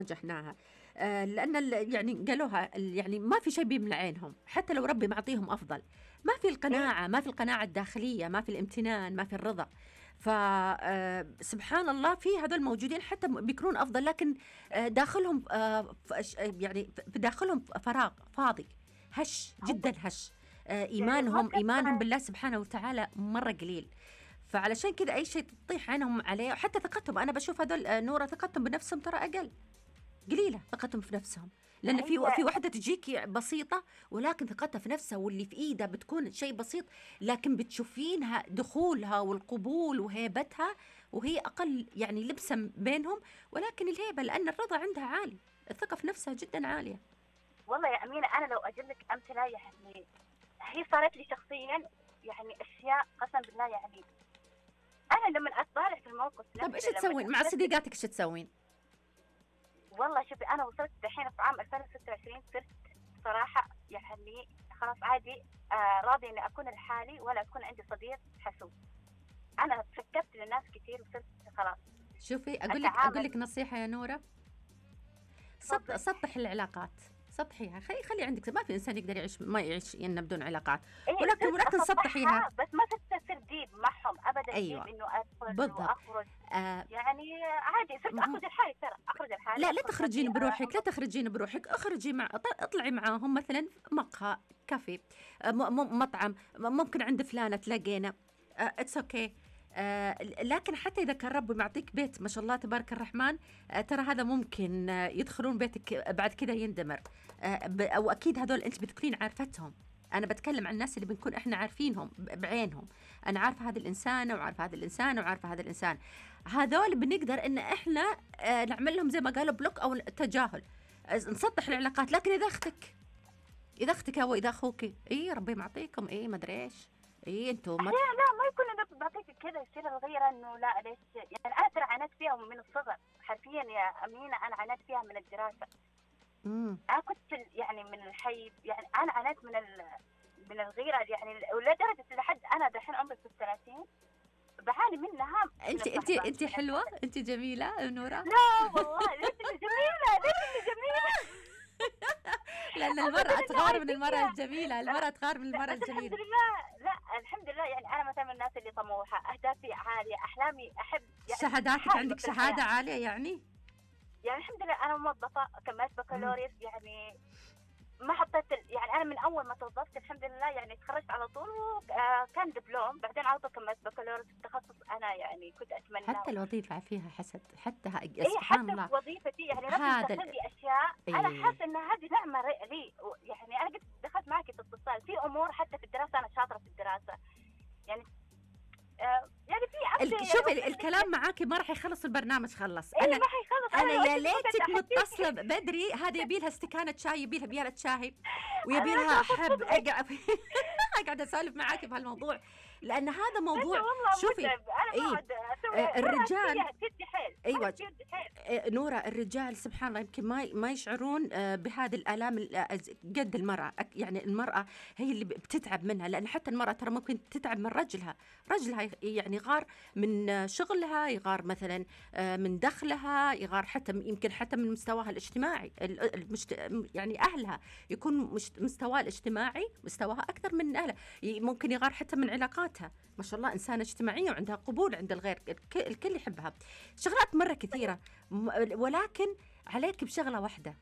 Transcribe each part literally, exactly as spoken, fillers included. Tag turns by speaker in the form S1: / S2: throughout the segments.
S1: نجحناها. آه، لأن ال- يعني قالوها ال- يعني ما في شيء بيملى عينهم حتى لو ربي معطيهم أفضل. ما في
S2: إيه
S1: القناعة، ما في القناعة الداخلية، ما في الامتنان، ما في الرضا. فسبحان الله في هذول موجودين حتى م- بيكونون أفضل، لكن آه، داخلهم آه، ف- ش- آه، يعني في داخلهم فراغ فاضي، هش
S2: هو
S1: جدا هش. آه،
S2: يعني ما
S1: إيمانهم إيمانهم
S2: كان
S1: بالله سبحانه وتعالى مرة قليل. فعلشان كذا أي شيء تطيح عينهم عليه، وحتى ثقتهم، أنا بشوف هذول آه، نورة ثقتهم بنفسهم ترى أقل، قليلة ثقتهم في نفسهم. لأن في
S2: هي
S1: في وحدة تجيك بسيطة ولكن ثقتها في نفسها واللي في إيدها بتكون شيء بسيط، لكن بتشوفينها دخولها والقبول وهيبتها، وهي أقل يعني لبسا بينهم، ولكن الهيبة لأن الرضا عندها عالي، الثقة في نفسها جدا عالية.
S2: والله يا أمينة، أنا لو أجيب لك أمثلة يعني هي صارت لي شخصيا، يعني أشياء قسم بالله. يعني أنا لما أطالع في الموقف
S1: طب إيش
S2: نفسه لما
S1: تسوين مع
S2: أحدث،
S1: صديقاتك؟ إيش تسوين؟
S2: والله شوفي أنا وصلت الحين في عام ألفين وستة وعشرين صرت صراحة يعني خلاص عادي، آه راضي إني أكون لحالي ولا أكون عندي صديق حسود. أنا فكرت لناس كثير وصرت خلاص
S1: شوفي أقول لك أقول لك
S2: أتعامل.
S1: نصيحة يا نورة، سط
S2: تفضل.
S1: سطح العلاقات، سطحيها، خلي خلي عندك، ما في انسان يقدر يعيش ما يعيش يعني بدون علاقات،
S2: إيه
S1: ولكن
S2: صرت
S1: ولكن سطحيها.
S2: أسطحها بس ما صرت أصير ديب معهم أبدا، ديب
S1: ايوه
S2: إنه أدخل
S1: بالضبط.
S2: وأخرج.
S1: آه
S2: يعني عادي صرت
S1: م-
S2: أخرج لحالي، ترى أخرج لحالي،
S1: لا لا
S2: أدخل كافيه
S1: تخرجين بروحك، لا
S2: أنبسط.
S1: تخرجين بروحك، اخرجي مع اط- اطلعي معاهم مثلا مقهى، كافي، آه، م- م- مطعم، م- ممكن عند فلانة تلاقينا، اتس اوكي. لكن حتى اذا كان ربي معطيك بيت ما شاء الله تبارك الرحمن، آه، ترى هذا ممكن آه، يدخلون بيتك بعد كذا يندمر. آه، ب- او اكيد هذول انت بتكونين عارفتهم. انا بتكلم عن الناس اللي بنكون احنا عارفينهم ب- بعينهم. انا عارفه هذه الانسانه وعارفه هذه الانسانه وعارفه هذا الانسان. هذول بنقدر ان احنا آه، نعمل لهم زي ما قالوا بلوك او تجاهل، آه، نسطح العلاقات. لكن اذا اختك اذا اختك او اذا اخوك، اي ربي معطيكم، اي ما ادري ايش، اي انتم ما
S2: أحيانا لا، ما يكون أنا بعطيك كذا يصير الغيرة إنه لا ليش. يعني أنا ترى عانيت فيها من الصغر حرفيا يا أمينة، أنا عانيت فيها من الدراسة.
S1: امم
S2: أنا كنت في يعني من الحي، يعني أنا عانيت من ال من الغيرة يعني، ولدرجة لحد أنا دحين عمري ستة وثلاثين بعاني منها من
S1: انت انت
S2: الصحبة
S1: انت
S2: من
S1: حلوه،
S2: الأهل.
S1: انت جميله نوره.
S2: لا والله ليش إني جميلة، ليش إني جميلة.
S1: لأن
S2: أبدا
S1: المرأة
S2: إني
S1: تغار من المرأة
S2: عادية.
S1: الجميلة،
S2: لا
S1: المرأة تغار من
S2: لا
S1: المرأة
S2: بس الحمد
S1: الجميلة.
S2: لله، لا الحمد لله يعني أنا مثلا من الناس اللي طموحة، أهدافي عالية، أحلامي أحب يعني
S1: شهاداتك،
S2: حالمة
S1: عندك
S2: في الحياة.
S1: شهادة عالية يعني؟
S2: يعني الحمد لله أنا موظفة، كملت
S1: مم.
S2: بكالوريوس يعني، ما حطيت ال- يعني أنا من أول ما توظفت الحمد لله يعني تخرجت على طول. آه، كان دبلوم، بعدين على طول كملت بكالوريوس في تخصص أنا يعني كنت أتمناه.
S1: حتى الوظيفة فيها حسد، حتى ها-
S2: إيه
S1: سبحان
S2: حتى
S1: الله.
S2: في وظيفتي يعني ربي
S1: هذا
S2: مسخر
S1: ال...
S2: لي أشياء أنا
S1: إيه.
S2: حاسة إن هذه نعمة ر- لي. يعني أنا قلت دخلت معك في اتصال في أمور حتى في الدراسة، أنا شاطرة في الدراسة يعني. آه يعني في
S1: ال...
S2: أمثلة يعني
S1: شوفي ال-
S2: ممكن نحكي.
S1: الكلام معاكي ما راح يخلص، البرنامج خلص.
S2: إيه
S1: أنا
S2: ما حيخلص،
S1: انا
S2: أنا
S1: يا
S2: وقت ما كنت
S1: ليتك
S2: أحكي.
S1: متصله بدري، هذه يبي لها استكانه شاي، يبي لها بياله شاي، ويبي
S2: أنا
S1: لها
S2: بس
S1: حب
S2: أفضفض.
S1: اقعد اقعد اسولف معاكي بهالموضوع، لان هذا
S2: انت
S1: موضوع.
S2: والله
S1: شوفي،
S2: متعب، انا ما
S1: اي
S2: اقعد اسوي
S1: آه،
S2: ولا
S1: الرجال،
S2: فيها تدي حيل ولا
S1: ايوه
S2: تدي حيل.
S1: آه، نورة، الرجال سبحان الله يمكن ما ما يشعرون آه، بهذه الآلام ال- آه، قد المرأة. أك- يعني المرأة هي اللي بتتعب منها، لأن حتى المرأة ترى ممكن تتعب من رجلها. رجلها يغ- يعني يغار من آه، شغلها، يغار مثلا آه، من دخلها، يغار حتى م- يمكن حتى من مستواها الاجتماعي، ال- المجت... يعني أهلها يكون مش... مستواها الاجتماعي مستواها أكثر من أهلها. ي- ممكن يغار حتى من علاقاتها. ما شاء الله إنسانة اجتماعية وعندها قبول عند الغير، الك- الكل يحبها. شغلات مرة كثيرة، م- ولكن عليك بشغلة واحدة،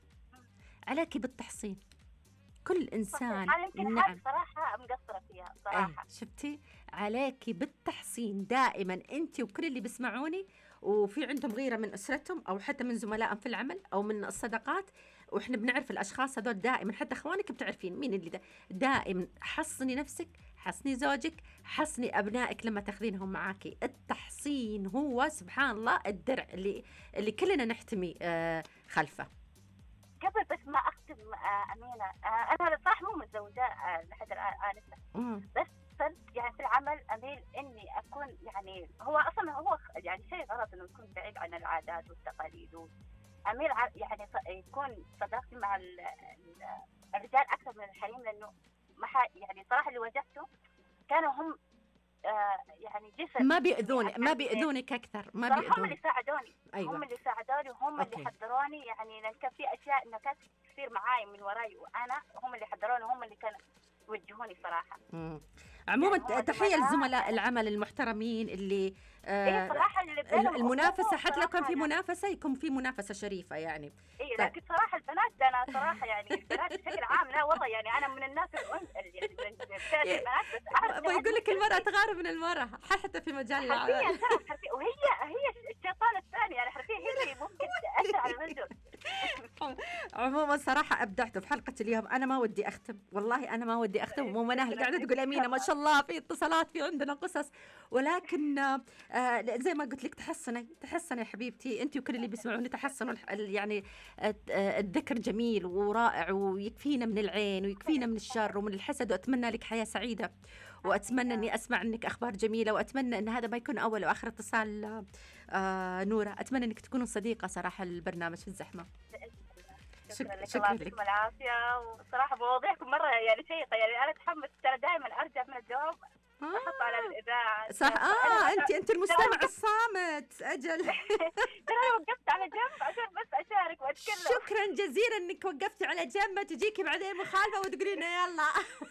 S1: عليك بالتحصين. كل إنسان،
S2: صحيح، انا يمكن هذه
S1: نعم،
S2: صراحه مقصره فيها
S1: ايه
S2: صراحه.
S1: شفتي، عليك بالتحصين دائما انت وكل اللي بيسمعوني وفي عندهم غيرة من أسرتهم أو حتى من زملائهم في العمل أو من الصداقات. وإحنا بنعرف الأشخاص هذول دائما، حتى إخوانك بتعرفين مين اللي دا دائما. حصني نفسك، حصني زوجك، حصني أبنائك لما تاخذينهم معاكي. التحصين هو سبحان الله الدرع اللي اللي كلنا نحتمي آه خلفه.
S2: قبل بس ما اختم آه امينه، آه انا صراحه مو متزوجه آه لحد الان انسه،
S1: مم.
S2: بس صرت يعني في العمل اميل اني اكون يعني، هو اصلا هو يعني شيء غلط انه يكون بعيد عن العادات والتقاليد. اميل ع- يعني ص- يكون صداقتي مع ال- ال- الرجال اكثر من الحريم، لانه ما ح- يعني صراحه اللي واجهته كانوا هم آه يعني جسد
S1: ما بيأذوني
S2: يعني
S1: ما بيأذونك أكثر، ما
S2: صراحة هم اللي
S1: بيأذونك.
S2: ساعدوني.
S1: أيوة.
S2: هم اللي ساعدوني وهم
S1: أوكي.
S2: اللي حذروني، يعني لأن كان في أشياء نكات كثير معاي من وراي، وأنا هم اللي حذروني وهم اللي كانوا يوجهوني صراحة.
S1: مم. عموما
S2: يعني هم
S1: تحية
S2: زملاء
S1: لزملاء العمل المحترمين اللي
S2: إيه
S1: آه
S2: صراحة اللي بينهم
S1: المنافسة،
S2: أخوة
S1: حتى لو كان
S2: صراحة
S1: في
S2: يعني.
S1: منافسة يكون في منافسة شريفة يعني.
S2: إيه
S1: طيب.
S2: لكن صراحة البنات أنا صراحة يعني البنات بشكل عام لا والله يعني أنا من الناس الأنثى يعني من فئة البنات، بس أعرف
S1: ابغى يقول لك المرأة تغار من المرأة حتى في مجال
S2: حرفيا
S1: العمل.
S2: ترى حرفيا، وهي هي الشيطان الثاني يعني حرفيا هي اللي ممكن تأثر على الرجل.
S1: عموما صراحة أبدعتوا في حلقة اليوم. أنا ما ودي أختم، والله أنا ما ودي أختم. مو مناهل قاعدة تقول أمينة ما شاء الله في اتصالات، في عندنا قصص، ولكن آه زي ما قلت لك تحسني تحسني يا حبيبتي أنت وكل اللي بيسمعوني، تحسنوا الح- يعني آه، الذكر جميل ورائع ويكفينا من العين ويكفينا من الشر ومن الحسد، وأتمنى لك حياة سعيدة، وأتمنى أني أسمع عنك أخبار جميلة، وأتمنى أن هذا ما يكون أول وآخر اتصال. آه نورة أتمنى أنك تكونوا صديقة صراحة البرنامج في الزحمة.
S2: شكرا لك،
S1: شكرا
S2: الله
S1: لك.
S2: يعطيكم العافية. وصراحة مواضيعكم مرة يعني شيقة، يعني أنا أتحمس ترى دائما أرجع من الدوام أحط على الإذاعة.
S1: صح. آه أنت أنت المستمع الصامت أجل.
S2: ترى أنا وقفت على جنب عشان بس أشارك وأتكلم.
S1: شكرا جزيلا انك وقفتي على جنب، ما تجيكي بعدين مخالفه وتقولين يلا.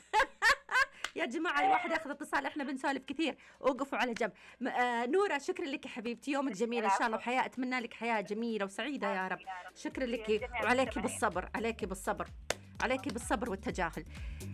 S1: يا جماعه الواحد ياخذ اتصال، احنا بنسولف كثير، وقفوا على جنب. م- آه نوره شكرا لك يا حبيبتي، يومك جميل ان شاء الله، وحياه اتمنى لك حياه جميله وسعيده يا رب. شكرا لك، وعليكي بالصبر، عليكي بالصبر، عليكي بالصبر والتجاهل.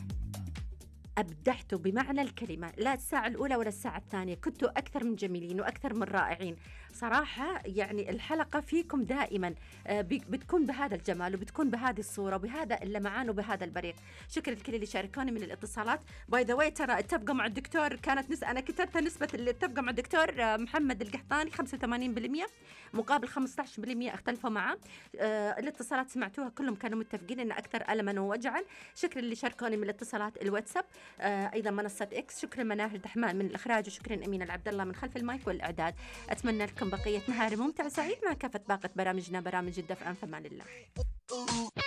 S1: أبدعتوا بمعنى الكلمة، لا الساعة الأولى ولا الساعة الثانية، كنتوا أكثر من جميلين وأكثر من رائعين صراحة. يعني الحلقة فيكم دائما آه، بي- بتكون بهذا الجمال وبتكون بهذه الصورة وبهذا اللمعان وبهذا البريق. شكرا لكل اللي شاركوني من الاتصالات. باي ذا واي ترى التبقى مع الدكتور كانت نس... أنا كتبتها نسبة اللي تبقى مع الدكتور آه، محمد القحطاني خمسة وثمانين بالمئة مقابل خمسة عشر بالمئة اختلفوا معه. آه، الاتصالات سمعتوها كلهم كانوا متفقين أن أكثر ألما ووجعا. شكرا اللي شاركوني من الاتصالات الواتساب، آه، ايضا منصه اكس. شكرا مناهل دحمان من الاخراج، وشكرا امين العبد الله من خلف المايك والاعداد. اتمنى لكم بقيه نهار ممتع سعيد مع كافه باقه برامجنا، برامج الدفء. في امان الله.